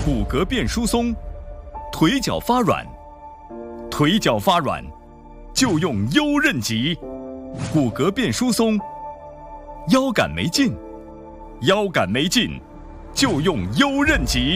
骨骼变疏松，腿脚发软，腿脚发软就用优韧脊；骨骼变疏松，腰杆没劲，腰杆没劲就用优韧脊。